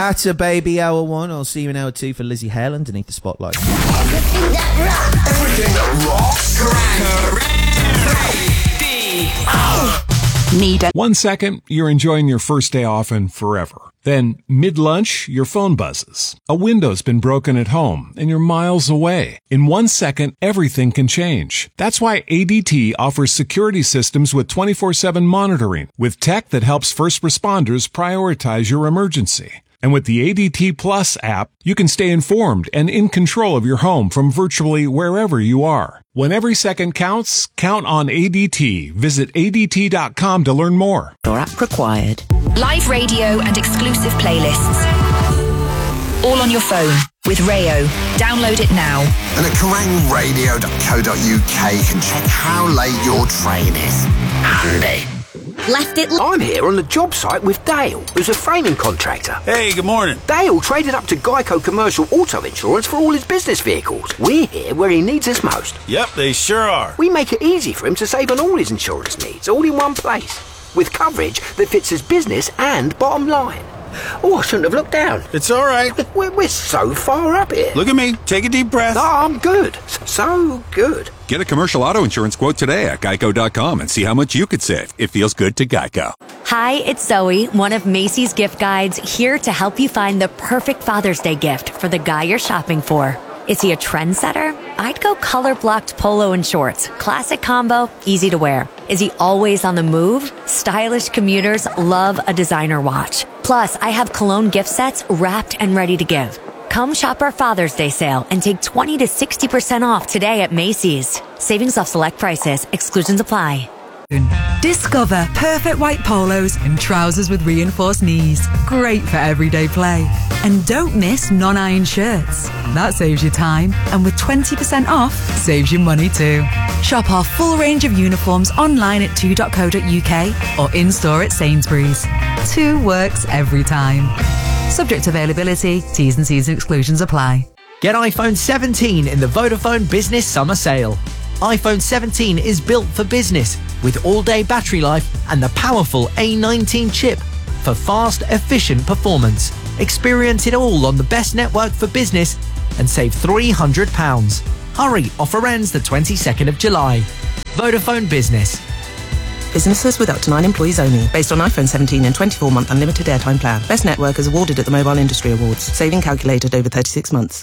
Atta Baby, hour 1. I'll see you in hour 2 for Lizzie Hale underneath the spotlight. Everything that rocks. Need it. 1 second, you're enjoying your first day off and forever. Then, mid-lunch, your phone buzzes. A window's been broken at home, and you're miles away. In 1 second, everything can change. That's why ADT offers security systems with 24/7 monitoring, with tech that helps first responders prioritize your emergency. And with the ADT Plus app, you can stay informed and in control of your home from virtually wherever you are. When every second counts, count on ADT. Visit ADT.com to learn more. Your app required. Live radio and exclusive playlists. All on your phone with Rayo. Download it now. And at kerangradio.co.uk can check how late your train is. Handy. Left it. I'm here on the job site with Dale, who's a framing contractor. Hey, good morning. Dale traded up to Geico Commercial Auto Insurance for all his business vehicles. We're here where he needs us most. Yep, they sure are. We make it easy for him to save on all his insurance needs, all in one place, with coverage that fits his business and bottom line. Oh, I shouldn't have looked down. It's all right. We're so far up here. Look at me. Take a deep breath. Oh, I'm good. So good. Get a commercial auto insurance quote today at geico.com and see how much you could save. It feels good to Geico. Hi, it's Zoe, one of Macy's gift guides, here to help you find the perfect Father's Day gift for the guy you're shopping for. Is he a trendsetter? I'd go color-blocked polo and shorts. Classic combo, easy to wear. Is he always on the move? Stylish commuters love a designer watch. Plus, I have cologne gift sets wrapped and ready to give. Come shop our Father's Day sale and take 20 to 60% off today at Macy's. Savings off select prices. Exclusions apply. Discover perfect white polos and trousers with reinforced knees. Great for everyday play. And don't miss non-iron shirts. That saves you time, and with 20% off, saves you money too. Shop our full range of uniforms online at 2.co.uk or in-store at Sainsbury's. 2 works every time. Subject to availability, T's and C's and exclusions apply. Get iPhone 17 in the Vodafone Business Summer Sale. iPhone 17 is built for business with all-day battery life and the powerful A19 chip for fast, efficient performance. Experience it all on the best network for business and save £300. Hurry, offer ends the 22nd of July. Vodafone Business. Businesses with up to 9 employees only. Based on iPhone 17 and 24-month unlimited airtime plan. Best network is awarded at the Mobile Industry Awards. Saving calculated over 36 months.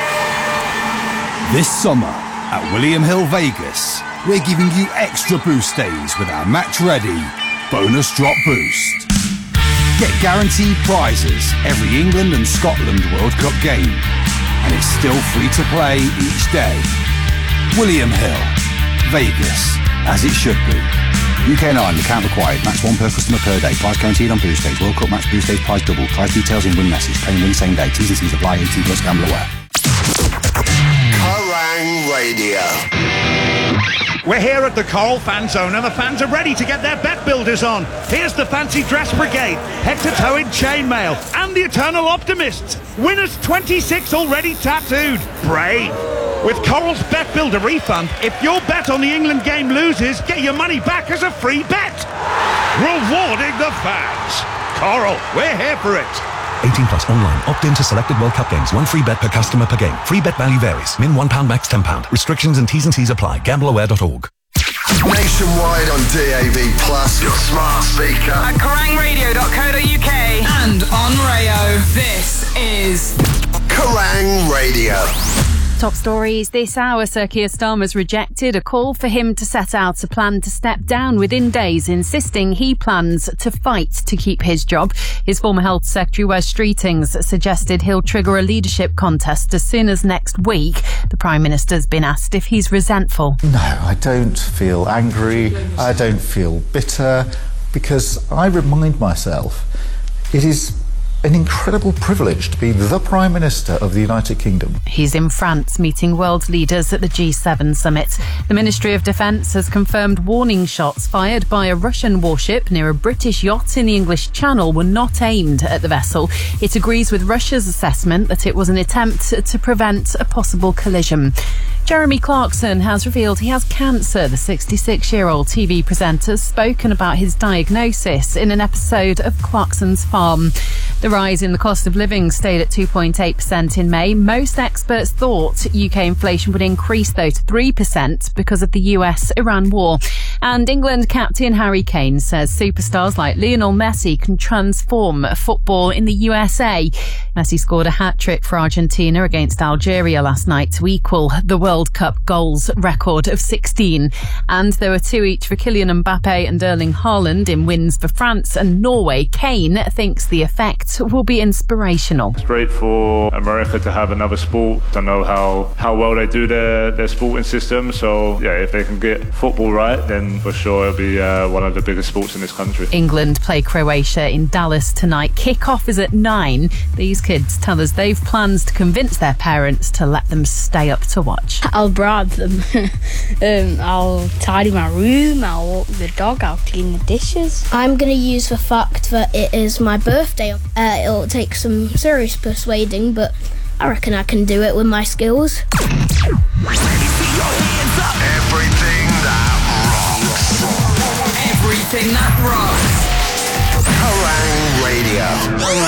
This summer at William Hill Vegas, we're giving you extra boost days with our Match Ready Bonus Drop Boost. Get guaranteed prizes every England and Scotland World Cup game. And it's still free to play each day. William Hill, Vegas, as it should be. UK and Ireland, account required. Max 1 per customer per day. Price guaranteed on boost days. World Cup match boost days price double. Price details in win message. Paying win same day. T's and C's apply. 18 plus gamble aware. Kerrang Radio. We're here at the Coral Fan Zone and the fans are ready to get their bet builders on. Here's the Fancy Dress Brigade, head to toe in chainmail, and the Eternal Optimists. Winners 26 already tattooed. Brave. With Coral's Bet Builder refund, if your bet on the England game loses, get your money back as a free bet. Rewarding the fans. Coral, we're here for it. 18 plus online. Opt in to selected World Cup games. 1 free bet per customer per game. Free bet value varies. Min £1, max £10. Restrictions and T's and C's apply. Gambleaware.org. Nationwide on DAB+, your smart speaker. At kerangradio.co.uk and on Rayo. This is Kerrang Radio. Top stories this hour. Sir Keir Starmer's rejected a call for him to set out a plan to step down within days, insisting he plans to fight to keep his job. His former Health Secretary, Wes Streetings, suggested he'll trigger a leadership contest as soon as next week. The Prime Minister's been asked if he's resentful. No, I don't feel angry. I don't feel bitter, because I remind myself it is an incredible privilege to be the Prime Minister of the United Kingdom. He's in France meeting world leaders at the G7 summit. The Ministry of Defence has confirmed warning shots fired by a Russian warship near a British yacht in the English Channel were not aimed at the vessel. It agrees with Russia's assessment that it was an attempt to prevent a possible collision. Jeremy Clarkson has revealed he has cancer. The 66-year-old TV presenter has spoken about his diagnosis in an episode of Clarkson's Farm. The rise in the cost of living stayed at 2.8% in May. Most experts thought UK inflation would increase, though, to 3% because of the US-Iran war. And England captain Harry Kane says superstars like Lionel Messi can transform football in the USA. Messi scored a hat-trick for Argentina against Algeria last night to equal the World Cup goals record of 16. And there were 2 each for Kylian Mbappe and Erling Haaland in wins for France and Norway. Kane thinks the effect will be inspirational. It's great for America to have another sport. I know how well they do their sporting system. So, yeah, if they can get football right, then for sure it'll be one of the biggest sports in this country. England play Croatia in Dallas tonight. Kick-off is at 9. These kids tell us they've plans to convince their parents to let them stay up to watch. I'll bribe them. I'll tidy my room, I'll walk the dog, I'll clean the dishes. I'm going to use the fact that it is my birthday. It'll take some serious persuading, but I reckon I can do it with my skills. Everything that rocks. Everything that rocks. Kerrang! Radio.